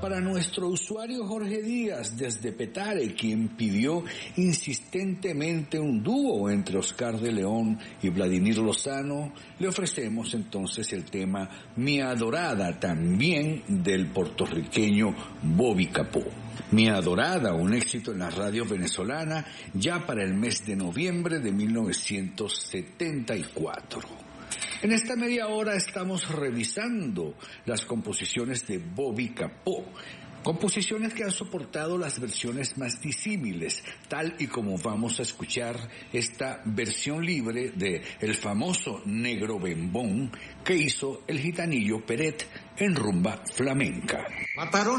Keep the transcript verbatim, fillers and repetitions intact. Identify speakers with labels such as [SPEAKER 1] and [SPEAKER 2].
[SPEAKER 1] para nuestro usuario Jorge Díaz desde Petare, quien pidió insistentemente un dúo entre Oscar de León y Vladimir Lozano, le ofrecemos entonces el tema Mi Adorada, también del puertorriqueño Bobby Capó. Mi Adorada, un éxito en la radio venezolana ya para el mes de noviembre de mil novecientos setenta y cuatro. En esta media hora estamos revisando las composiciones de Bobby Capó, composiciones que han soportado las versiones más disímiles, tal y como vamos a escuchar esta versión libre de el famoso Negro Bembón que hizo el gitanillo Peret en rumba flamenca.
[SPEAKER 2] Mataron